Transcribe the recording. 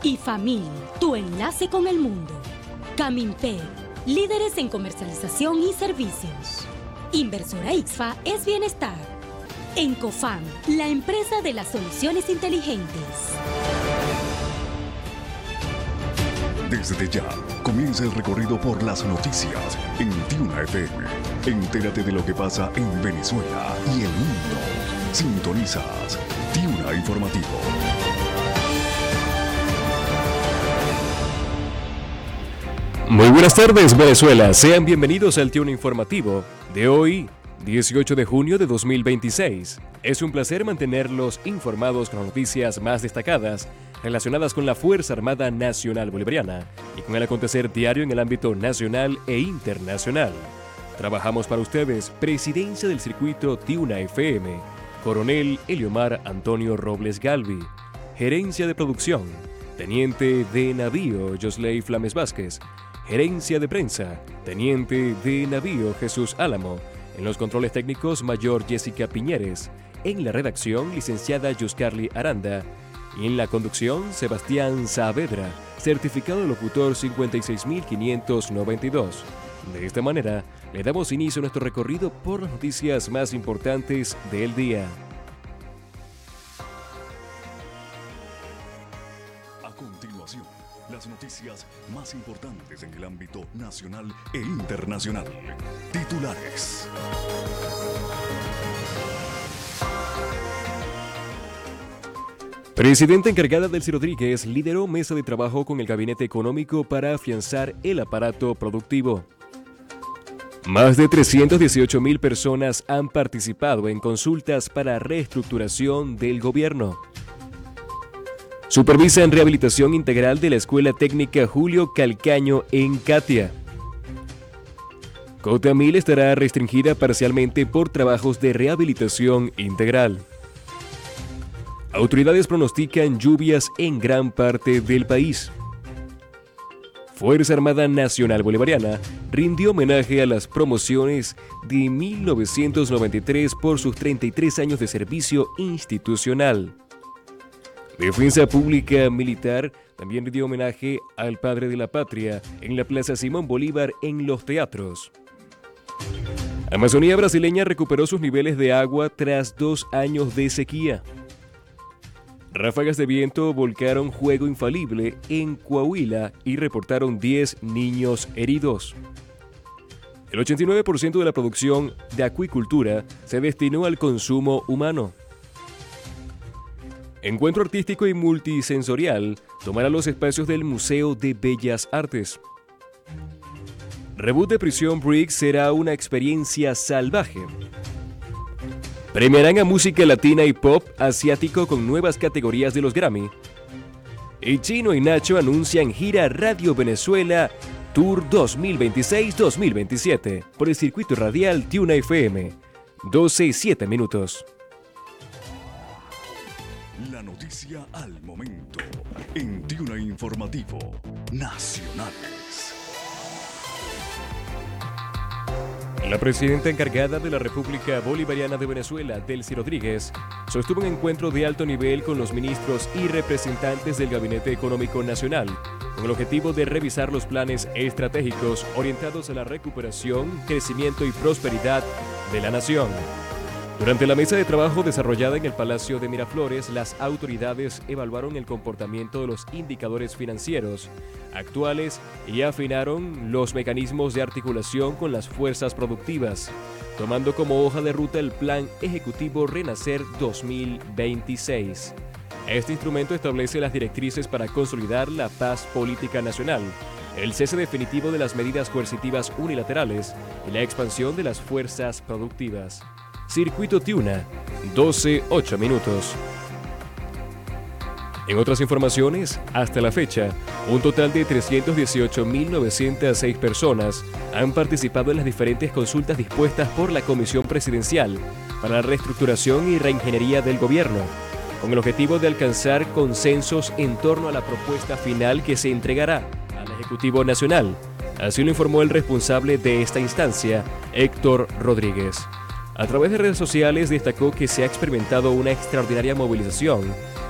IFAMIL, tu enlace con el mundo. Caminpay, líderes en comercialización y servicios. Inversora IXFA es bienestar. Encofam, la empresa de las soluciones inteligentes. Desde ya, comienza el recorrido por las noticias en Tiuna FM. Entérate de lo que pasa en Venezuela y el mundo. Sintonizas Tiuna Informativo. Muy buenas tardes, Venezuela. Sean bienvenidos al Tiuna Informativo de hoy, 18 de junio de 2026. Es un placer mantenerlos informados con las noticias más destacadas relacionadas con la Fuerza Armada Nacional Bolivariana y con el acontecer diario en el ámbito nacional e internacional. Trabajamos para ustedes, Presidencia del Circuito Tiuna FM, Coronel Eliomar Antonio Robles Galvi, Gerencia de Producción, Teniente de Navío Josley Flames Vázquez, Gerencia de Prensa, Teniente de Navío Jesús Álamo, en los controles técnicos Mayor Jessica Piñeres, en la redacción Licenciada Yuscarly Aranda, y en la conducción, Sebastián Saavedra, certificado de locutor 56592. De esta manera, le damos inicio a nuestro recorrido por las noticias más importantes del día. A continuación, las noticias más importantes en el ámbito nacional e internacional. Titulares. Presidenta encargada Delcy Rodríguez lideró mesa de trabajo con el Gabinete Económico para afianzar el aparato productivo. Más de 318,000 personas han participado en consultas para reestructuración del gobierno. Supervisan rehabilitación integral de la Escuela Técnica Julio Calcaño en Catia. Cotamil estará restringida parcialmente por trabajos de rehabilitación integral. Autoridades pronostican lluvias en gran parte del país. Fuerza Armada Nacional Bolivariana rindió homenaje a las promociones de 1993 por sus 33 años de servicio institucional. Defensa Pública Militar también rindió homenaje al padre de la patria en la Plaza Simón Bolívar en Los Teatros. Amazonía brasileña recuperó sus niveles de agua tras 2 años de sequía. Ráfagas de viento volcaron Juego Infalible en Coahuila y reportaron 10 niños heridos. El 89% de la producción de acuicultura se destinó al consumo humano. Encuentro artístico y multisensorial tomará los espacios del Museo de Bellas Artes. Reboot de Prison Break será una experiencia salvaje. Premiarán a música latina y pop asiático con nuevas categorías de los Grammy. Y Chino y Nacho anuncian gira Radio Venezuela Tour 2026-2027 por el circuito radial Tiuna FM. 12:07 minutos. La noticia al momento en Tiuna Informativo Nacionales. La presidenta encargada de la República Bolivariana de Venezuela, Delcy Rodríguez, sostuvo un encuentro de alto nivel con los ministros y representantes del Gabinete Económico Nacional, con el objetivo de revisar los planes estratégicos orientados a la recuperación, crecimiento y prosperidad de la nación. Durante la mesa de trabajo desarrollada en el Palacio de Miraflores, las autoridades evaluaron el comportamiento de los indicadores financieros actuales y afinaron los mecanismos de articulación con las fuerzas productivas, tomando como hoja de ruta el Plan Ejecutivo Renacer 2026. Este instrumento establece las directrices para consolidar la paz política nacional, el cese definitivo de las medidas coercitivas unilaterales y la expansión de las fuerzas productivas. Circuito Tiuna, 12:08 minutos. En otras informaciones, hasta la fecha, un total de 318,906 personas han participado en las diferentes consultas dispuestas por la Comisión Presidencial para la Reestructuración y Reingeniería del Gobierno, con el objetivo de alcanzar consensos en torno a la propuesta final que se entregará al Ejecutivo Nacional. Así lo informó el responsable de esta instancia, Héctor Rodríguez. A través de redes sociales destacó que se ha experimentado una extraordinaria movilización